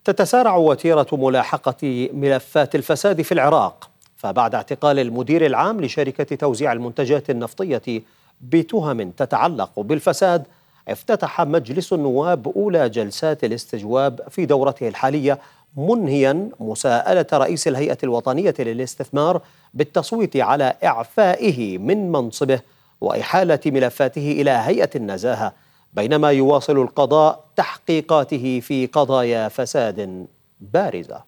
تتسارع وتيرة ملاحقة ملفات الفساد في العراق، فبعد اعتقال المدير العام لشركة توزيع المنتجات النفطية بتهم تتعلق بالفساد، افتتح مجلس النواب أولى جلسات الاستجواب في دورته الحالية، منهيا مساءلة رئيس الهيئة الوطنية للاستثمار بالتصويت على إعفائه من منصبه وإحالة ملفاته إلى هيئة النزاهة، بينما يواصل القضاء تحقيقاته في قضايا فساد بارزة.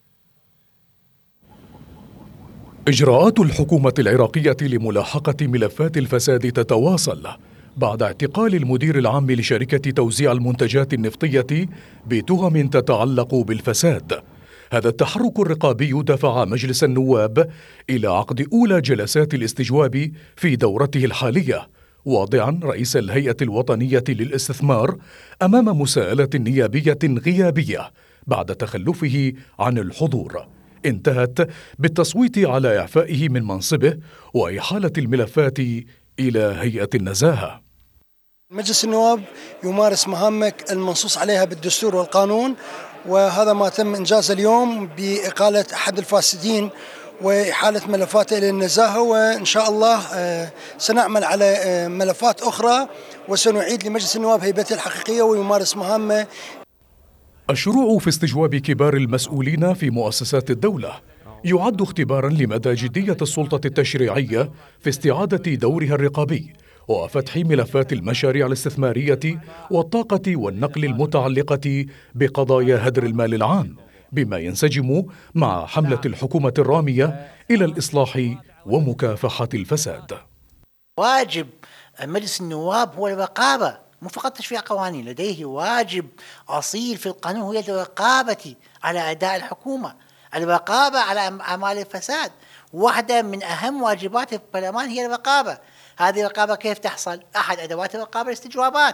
إجراءات الحكومة العراقية لملاحقة ملفات الفساد تتواصل بعد اعتقال المدير العام لشركة توزيع المنتجات النفطية بتهم تتعلق بالفساد. هذا التحرك الرقابي دفع مجلس النواب إلى عقد أولى جلسات الاستجواب في دورته الحالية، واضعا رئيس الهيئة الوطنية للاستثمار أمام مساءلة نيابية غيابية بعد تخلفه عن الحضور، انتهت بالتصويت على إعفائه من منصبه وإحالة الملفات إلى هيئة النزاهة. مجلس النواب يمارس مهامه المنصوص عليها بالدستور والقانون، وهذا ما تم إنجازه اليوم بإقالة أحد الفاسدين وإحالة ملفاته إلى النزاهة، وإن شاء الله سنعمل على ملفات أخرى وسنعيد لمجلس النواب هيبته الحقيقية ويمارس مهامه. الشروع في استجواب كبار المسؤولين في مؤسسات الدولة يعد اختبارا لمدى جدية السلطة التشريعية في استعادة دورها الرقابي وفتح ملفات المشاريع الاستثمارية والطاقة والنقل المتعلقة بقضايا هدر المال العام، بما ينسجم مع حملة الحكومة الرامية إلى الإصلاح ومكافحة الفساد. واجب مجلس النواب هو الرقابة، مو فقط تشريع قوانين، لديه واجب أصيل في القانون هو الرقابة على أداء الحكومة، الرقابة على أعمال الفساد. واحدة من أهم واجبات البرلمان هي الرقابة. هذه الرقابة كيف تحصل؟ أحد أدوات الرقابة الاستجوابات،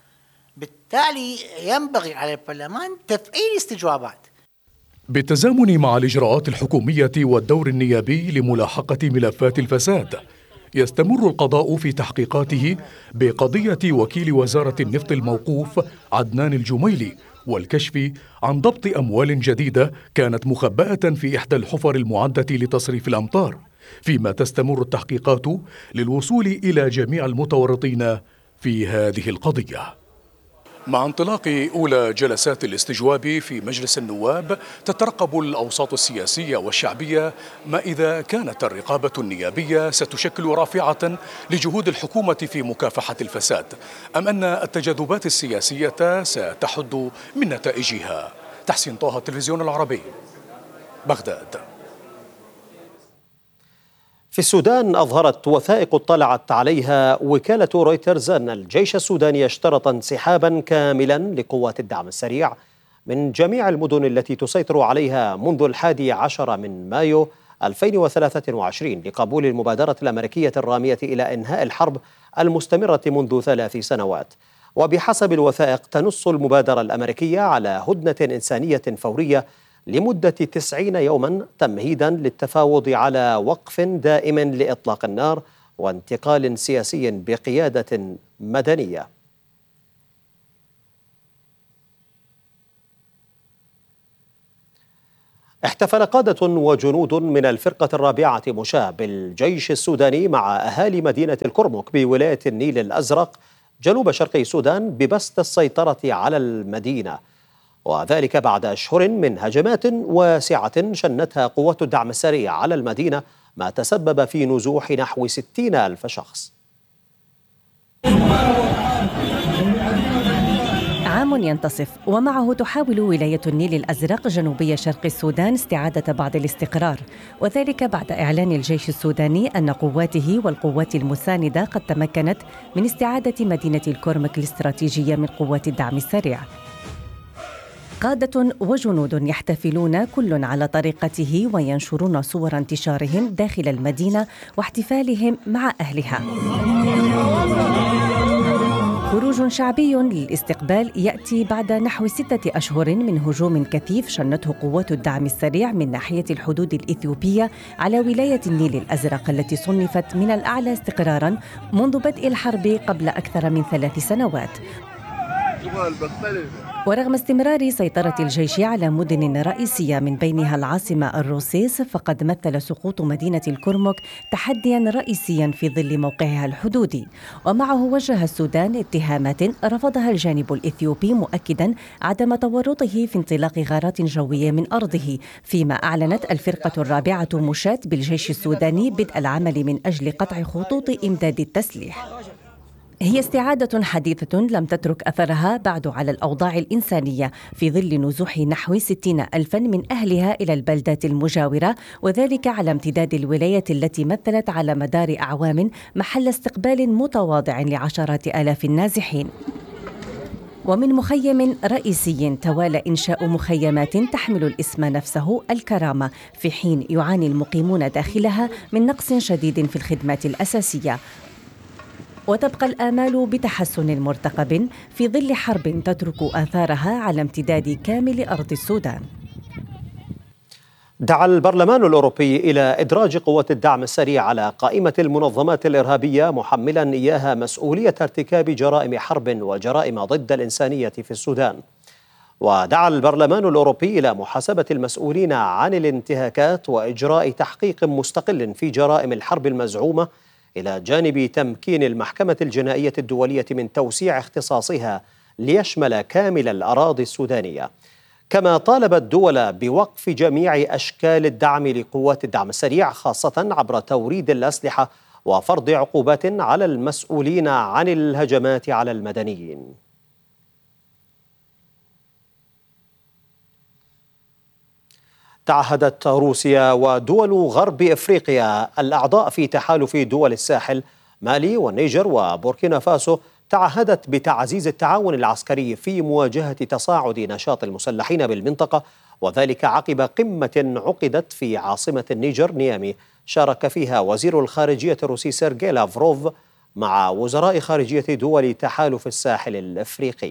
بالتالي ينبغي على البرلمان تفعيل استجوابات. بالتزامن مع الإجراءات الحكومية والدور النيابي لملاحقة ملفات الفساد، يستمر القضاء في تحقيقاته بقضية وكيل وزارة النفط الموقوف عدنان الجميلي والكشف عن ضبط أموال جديدة كانت مخبأة في إحدى الحفر المعدة لتصريف الأمطار، فيما تستمر التحقيقات للوصول إلى جميع المتورطين في هذه القضية. مع انطلاق أولى جلسات الاستجواب في مجلس النواب، تترقب الأوساط السياسية والشعبية ما إذا كانت الرقابة النيابية ستشكل رافعة لجهود الحكومة في مكافحة الفساد، أم أن التجاذبات السياسية ستحد من نتائجها. تحسين طه، التلفزيون العربي، بغداد. في السودان، أظهرت وثائق اطلعت عليها وكالة رويترز أن الجيش السوداني اشترط انسحابا كاملا لقوات الدعم السريع من جميع المدن التي تسيطر عليها منذ 11 من مايو 2023 لقبول المبادرة الأمريكية الرامية إلى إنهاء الحرب المستمرة منذ 3 سنوات. وبحسب الوثائق تنص المبادرة الأمريكية على هدنة إنسانية فورية لمدة 90 يوما تمهيدا للتفاوض على وقف دائم لإطلاق النار وانتقال سياسي بقيادة مدنية. احتفل قادة وجنود من الفرقة الرابعة مشاة بالجيش السوداني مع أهالي مدينة الكرمك بولاية النيل الأزرق جنوب شرقي السودان ببسط السيطرة على المدينة، وذلك بعد أشهر من هجمات واسعة شنتها قوات الدعم السريع على المدينة، ما تسبب في نزوح نحو 60,000 شخص. عام ينتصف ومعه تحاول ولاية النيل الأزرق جنوبي شرق السودان استعادة بعض الاستقرار، وذلك بعد إعلان الجيش السوداني أن قواته والقوات المساندة قد تمكنت من استعادة مدينة الكرمك الاستراتيجية من قوات الدعم السريع. قادة وجنود يحتفلون كل على طريقته وينشرون صور انتشارهم داخل المدينة واحتفالهم مع أهلها. خروج شعبي للاستقبال يأتي بعد نحو 6 أشهر من هجوم كثيف شنته قوات الدعم السريع من ناحية الحدود الإثيوبية على ولاية النيل الأزرق التي صنفت من الأعلى استقراراً منذ بدء الحرب قبل أكثر من 3 سنوات. ورغم استمرار سيطرة الجيش على مدن رئيسية من بينها العاصمة الروسيس، فقد مثل سقوط مدينة الكرمك تحدياً رئيسياً في ظل موقعها الحدودي. ومعه وجه السودان اتهامات رفضها الجانب الإثيوبي، مؤكداً عدم تورطه في انطلاق غارات جوية من أرضه، فيما أعلنت الفرقة الرابعة مشاة بالجيش السوداني بدء العمل من أجل قطع خطوط إمداد التسليح. هي استعادة حديثة لم تترك أثرها بعد على الأوضاع الإنسانية، في ظل نزوح نحو 60,000 من أهلها إلى البلدات المجاورة، وذلك على امتداد الولاية التي مثلت على مدار أعوام محل استقبال متواضع لعشرات آلاف النازحين. ومن مخيم رئيسي توالى إنشاء مخيمات تحمل الاسم نفسه الكرامة، في حين يعاني المقيمون داخلها من نقص شديد في الخدمات الأساسية. وتبقى الآمال بتحسن مرتقب في ظل حرب تترك آثارها على امتداد كامل أرض السودان. دعا البرلمان الأوروبي إلى إدراج قوات الدعم السريع على قائمة المنظمات الإرهابية، محملاً إياها مسؤولية ارتكاب جرائم حرب وجرائم ضد الإنسانية في السودان. ودعا البرلمان الأوروبي إلى محاسبة المسؤولين عن الانتهاكات وإجراء تحقيق مستقل في جرائم الحرب المزعومة، إلى جانب تمكين المحكمة الجنائية الدولية من توسيع اختصاصها ليشمل كامل الأراضي السودانية. كما طالب الدول بوقف جميع أشكال الدعم لقوات الدعم السريع، خاصة عبر توريد الأسلحة وفرض عقوبات على المسؤولين عن الهجمات على المدنيين. تعهدت روسيا ودول غرب إفريقيا الأعضاء في تحالف دول الساحل مالي والنيجر وبوركينا فاسو، تعهدت بتعزيز التعاون العسكري في مواجهة تصاعد نشاط المسلحين بالمنطقة، وذلك عقب قمة عقدت في عاصمة النيجر نيامي، شارك فيها وزير الخارجية الروسي سيرجي لافروف مع وزراء خارجية دول تحالف الساحل الإفريقي.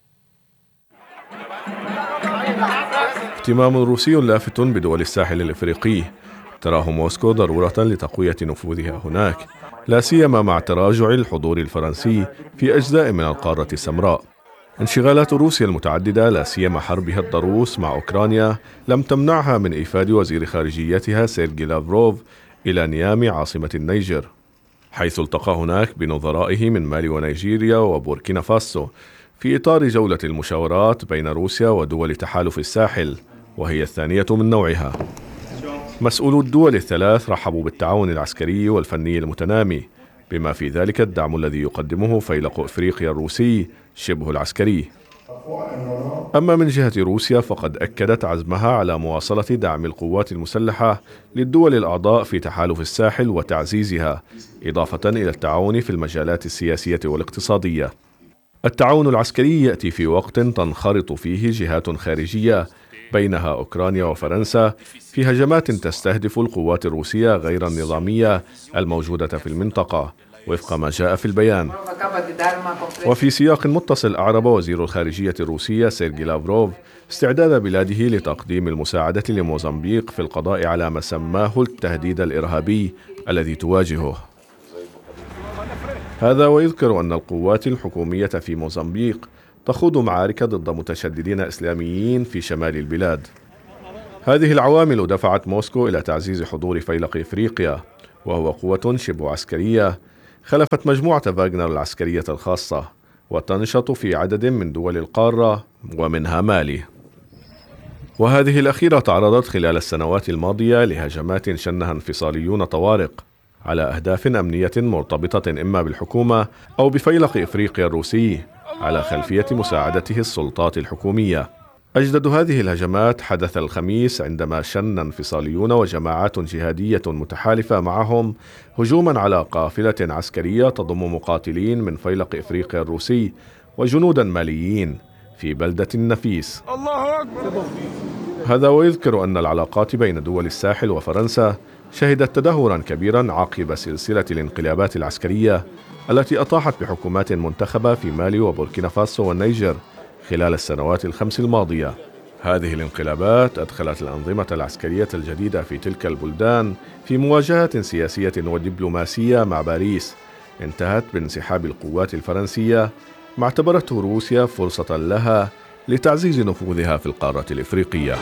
اهتمام روسي لافت بدول الساحل الإفريقي، تراه موسكو ضرورة لتقوية نفوذها هناك، لا سيما مع تراجع الحضور الفرنسي في أجزاء من القارة السمراء. انشغالات روسيا المتعددة، لا سيما حربها الضروس مع أوكرانيا، لم تمنعها من إيفاد وزير خارجيتها سيرجي لافروف إلى نيامي عاصمة النيجر، حيث التقى هناك بنظرائه من مالي ونيجيريا وبوركينا فاسو في إطار جولة المشاورات بين روسيا ودول تحالف الساحل، وهي الثانية من نوعها. مسؤولو الدول الثلاث رحبوا بالتعاون العسكري والفني المتنامي، بما في ذلك الدعم الذي يقدمه فيلق إفريقيا الروسي شبه العسكري. أما من جهة روسيا فقد أكدت عزمها على مواصلة دعم القوات المسلحة للدول الأعضاء في تحالف الساحل وتعزيزها، إضافة إلى التعاون في المجالات السياسية والاقتصادية. التعاون العسكري يأتي في وقت تنخرط فيه جهات خارجية، بينها أوكرانيا وفرنسا، في هجمات تستهدف القوات الروسية غير النظامية الموجودة في المنطقة، وفق ما جاء في البيان. وفي سياق متصل، أعرب وزير الخارجية الروسية سيرجي لافروف استعداد بلاده لتقديم المساعدة لموزمبيق في القضاء على ما سماه التهديد الإرهابي الذي تواجهه. هذا ويذكر أن القوات الحكومية في موزمبيق تخوض معارك ضد متشددين إسلاميين في شمال البلاد. هذه العوامل دفعت موسكو إلى تعزيز حضور فيلق إفريقيا، وهو قوة شبه عسكرية خلفت مجموعة فاغنر العسكرية الخاصة، وتنشط في عدد من دول القارة ومنها مالي. وهذه الأخيرة تعرضت خلال السنوات الماضية لهجمات شنها انفصاليون طوارق على أهداف أمنية مرتبطة إما بالحكومة أو بفيلق إفريقيا الروسي، على خلفية مساعدته السلطات الحكومية. أجدد هذه الهجمات حدث الخميس، عندما شن انفصاليون وجماعات جهادية متحالفة معهم هجوما على قافلة عسكرية تضم مقاتلين من فيلق إفريقيا الروسي وجنودا ماليين في بلدة نفيس. الله أكبر. هذا ويذكر أن العلاقات بين دول الساحل وفرنسا شهدت تدهورا كبيرا عقب سلسلة الانقلابات العسكرية التي أطاحت بحكومات منتخبة في مالي وبوركينا فاسو والنيجر خلال السنوات الخمس الماضية. هذه الانقلابات أدخلت الأنظمة العسكرية الجديدة في تلك البلدان في مواجهة سياسية ودبلوماسية مع باريس، انتهت بانسحاب القوات الفرنسية، ما اعتبرته روسيا فرصة لها لتعزيز نفوذها في القارة الإفريقية.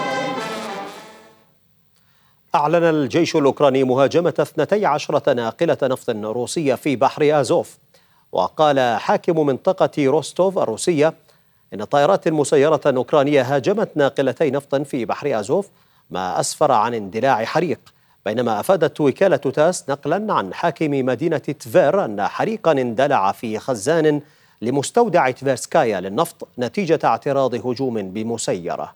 أعلن الجيش الأوكراني مهاجمة 12 ناقلة نفط روسية في بحر آزوف. وقال حاكم منطقة روستوف الروسية إن طائرات مسيرة أوكرانية هاجمت ناقلتي نفط في بحر آزوف، ما أسفر عن اندلاع حريق. بينما أفادت وكالة تاس نقلا عن حاكم مدينة تفير أن حريقا اندلع في خزان لمستودع تفيرسكايا للنفط نتيجة اعتراض هجوم بمسيرة.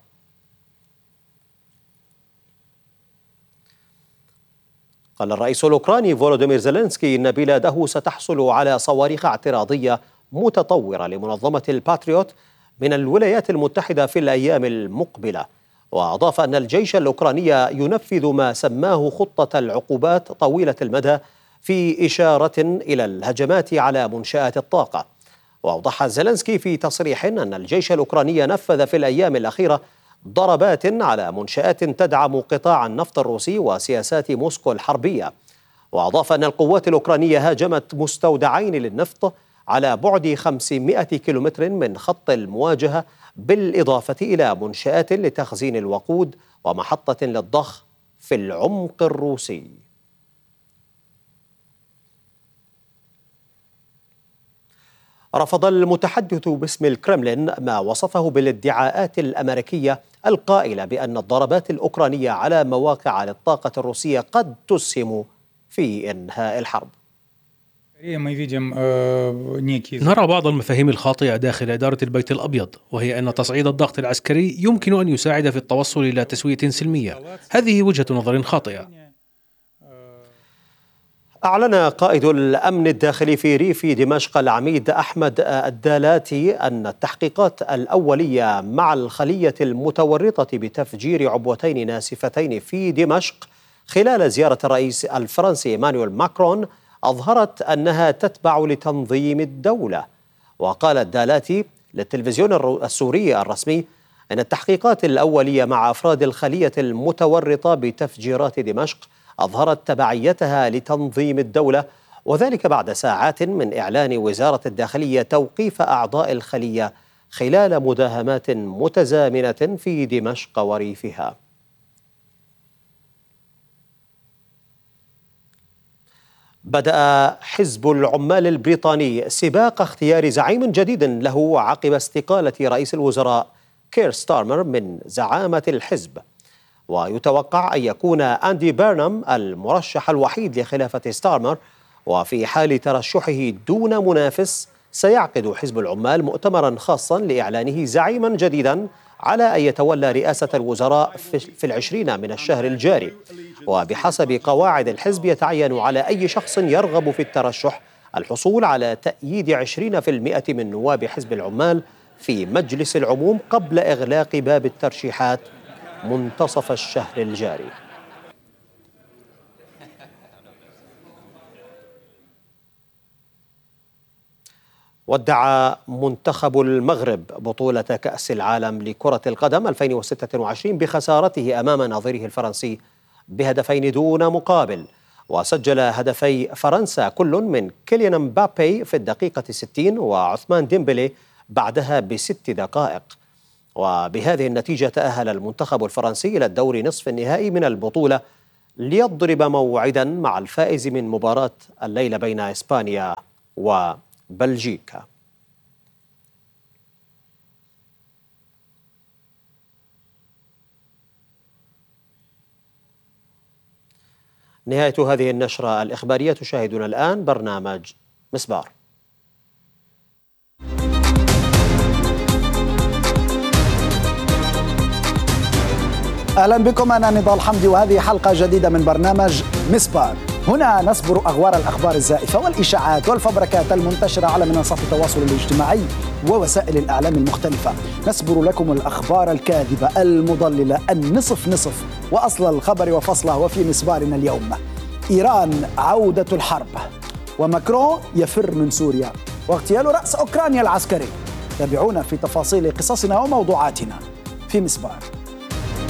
قال الرئيس الأوكراني فولوديمير زيلينسكي إن بلاده ستحصل على صواريخ اعتراضية متطورة لمنظمة الباتريوت من الولايات المتحدة في الأيام المقبلة. وأضاف أن الجيش الأوكراني ينفذ ما سماه خطة العقوبات طويلة المدى في إشارة إلى الهجمات على منشآت الطاقة. وأوضح زيلينسكي في تصريح أن الجيش الأوكراني نفذ في الأيام الأخيرة ضربات على منشآت تدعم قطاع النفط الروسي وسياسات موسكو الحربية. وأضاف أن القوات الأوكرانية هاجمت مستودعين للنفط على بعد 500 كيلومتر من خط المواجهة، بالإضافة إلى منشآت لتخزين الوقود ومحطة للضخ في العمق الروسي. رفض المتحدث باسم الكرملين ما وصفه بالادعاءات الأمريكية القائلة بأن الضربات الأوكرانية على مواقع للطاقة الروسية قد تسهم في إنهاء الحرب. نرى بعض المفاهيم الخاطئة داخل إدارة البيت الأبيض، وهي أن تصعيد الضغط العسكري يمكن أن يساعد في التوصل إلى تسوية سلمية. هذه وجهة نظر خاطئة. أعلن قائد الأمن الداخلي في ريف دمشق العميد أحمد الدالاتي أن التحقيقات الأولية مع الخلية المتورطة بتفجير عبوتين ناسفتين في دمشق خلال زيارة الرئيس الفرنسي إيمانويل ماكرون أظهرت أنها تتبع لتنظيم الدولة. وقال الدالاتي للتلفزيون السوري الرسمي أن التحقيقات الأولية مع أفراد الخلية المتورطة بتفجيرات دمشق أظهرت تبعيتها لتنظيم الدولة، وذلك بعد ساعات من إعلان وزارة الداخلية توقيف أعضاء الخلية خلال مداهمات متزامنة في دمشق وريفها. بدأ حزب العمال البريطاني سباق اختيار زعيم جديد له عقب استقالة رئيس الوزراء كير ستارمر من زعامة الحزب. ويتوقع أن يكون أندي بيرنام المرشح الوحيد لخلافة ستارمر، وفي حال ترشحه دون منافس سيعقد حزب العمال مؤتمرا خاصا لإعلانه زعيما جديدا على أن يتولى رئاسة الوزراء في 20 من الشهر الجاري. وبحسب قواعد الحزب يتعين على أي شخص يرغب في الترشح الحصول على تأييد 20% من نواب حزب العمال في مجلس العموم قبل إغلاق باب الترشيحات منتصف الشهر الجاري. ودع منتخب المغرب بطولة كأس العالم لكرة القدم 2026 بخسارته أمام نظيره الفرنسي بهدفين دون مقابل. وسجل هدفي فرنسا كل من كيليان مبابي في الدقيقة 60 وعثمان ديمبلي بعدها ب6 دقائق. وبهذه النتيجة تأهل المنتخب الفرنسي إلى الدور نصف النهائي من البطولة ليضرب موعدا مع الفائز من مباراة الليلة بين إسبانيا وبلجيكا. نهاية هذه النشرة الإخبارية. تشاهدون الآن برنامج مسبار. أهلا بكم، أنا نضال حمدي وهذه حلقة جديدة من برنامج مسبار. هنا نصبر أغوار الأخبار الزائفة والإشاعات والفبركات المنتشرة على منصات التواصل الاجتماعي ووسائل الإعلام المختلفة. نصبر لكم الأخبار الكاذبة المضللة النصف نصف وأصل الخبر وفصله. وفي مسبارنا اليوم: إيران عودة الحرب، وماكرون يفر من سوريا، واغتيال رأس أوكرانيا العسكري. تابعونا في تفاصيل قصصنا وموضوعاتنا في مسبار.